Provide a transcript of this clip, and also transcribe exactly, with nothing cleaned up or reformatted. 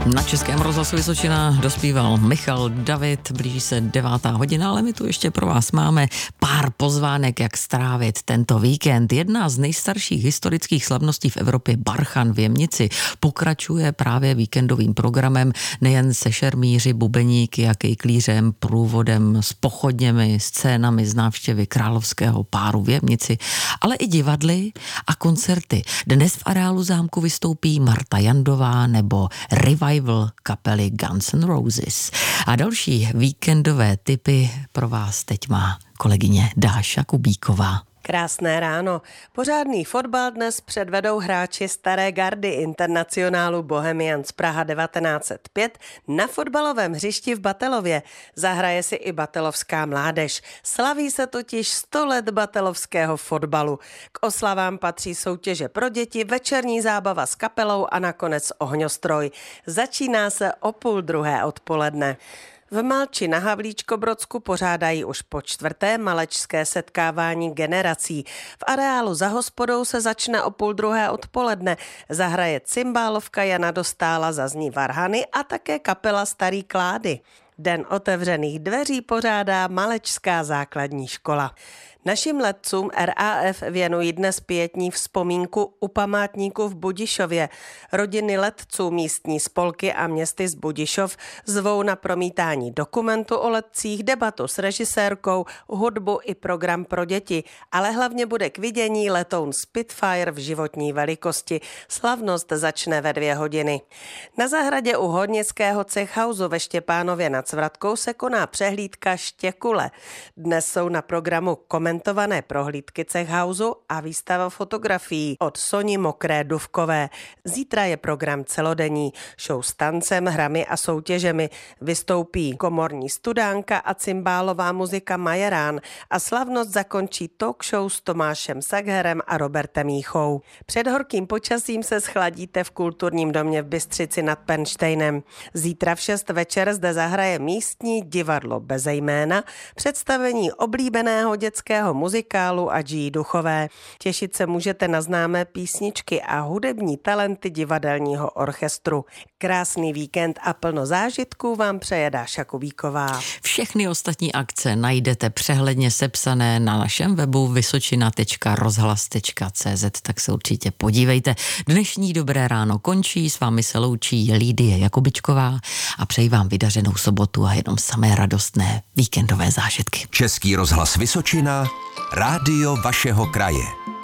Na Českém rozhlasu Vysočina dospíval Michal David, blíží se devátá hodina, ale my tu ještě pro vás máme pár pozvánek, jak strávit tento víkend. Jedna z nejstarších historických slavností v Evropě, Barchan v Jemnici, pokračuje právě víkendovým programem nejen se šermíři, bubeníky a kejklířem, průvodem s pochodněmi, scénami z návštěvy královského páru v Jemnici, ale i divadly a koncerty. Dnes v areálu zámku vystoupí Marta Jandová nebo Revival kapely Guns N' Roses. A další víkendové tipy pro vás teď má kolegyně Dáša Kubíková. Krásné ráno. Pořádný fotbal dnes předvedou hráči staré gardy Internacionálu Bohemians Praha devatenáct set pět na fotbalovém hřišti v Batelově. Zahraje si i batelovská mládež. Slaví se totiž sto let batelovského fotbalu. K oslavám patří soutěže pro děti, večerní zábava s kapelou a nakonec ohňostroj. Začíná se o půl druhé odpoledne. V Malči na Havlíčkobrodsku pořádají už po čtvrté malečské setkávání generací. V areálu za hospodou se začne o půl druhé odpoledne. Zahraje cymbálovka Jana Dostála, zazní varhany a také kapela Starý Klády. Den otevřených dveří pořádá Malečská základní škola. Našim letcům R A F věnují dnes pietní vzpomínku u památníku v Budišově. Rodiny letců, místní spolky a městy z Budišov zvou na promítání dokumentu o letcích, debatu s režisérkou, hudbu i program pro děti, ale hlavně bude k vidění letoun Spitfire v životní velikosti. Slavnost začne ve dvě hodiny. Na zahradě u Hornického cechhausu ve Štěpánově nad Svratkou se koná přehlídka Štěkule. Dnes jsou na programu komentované prohlídky cechhausu a výstava fotografií od Soni Mokré Duvkové. Zítra je program celodenní. Show s tancem, hrami a soutěžemi. Vystoupí komorní studánka a cymbálová muzika Majerán a slavnost zakončí talk show s Tomášem Sagherem a Robertem Jíchou. Před horkým počasím se schladíte v kulturním domě v Bystřici nad Penštejnem. Zítra v šest večer zde zahraje místní divadlo Beze jména, představení oblíbeného dětského muzikálu a G. Duchové. Těšit se můžete na známé písničky a hudební talenty divadelního orchestru. Krásný víkend a plno zážitků vám přeje Dáša Kubíková. Všechny ostatní akce najdete přehledně sepsané na našem webu vysočina tečka rozhlas tečka cé zet, tak se určitě podívejte. Dnešní Dobré ráno končí, s vámi se loučí Lídie Jakubičková a přeji vám vydařenou sobotu a jenom samé radostné víkendové zážitky. Český rozhlas Vysočina, rádio vašeho kraje.